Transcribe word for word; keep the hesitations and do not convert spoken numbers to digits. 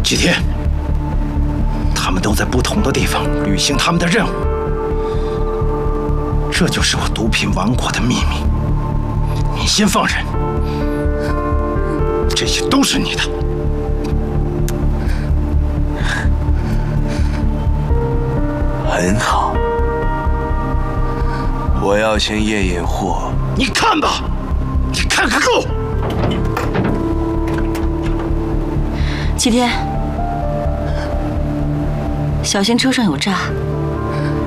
几天，他们都在不同的地方履行他们的任务。这就是我毒品王国的秘密。你先放人，这些都是你的。 很好，我要先验验货。 你看吧，你看个够！ 齐天，小心车上有诈。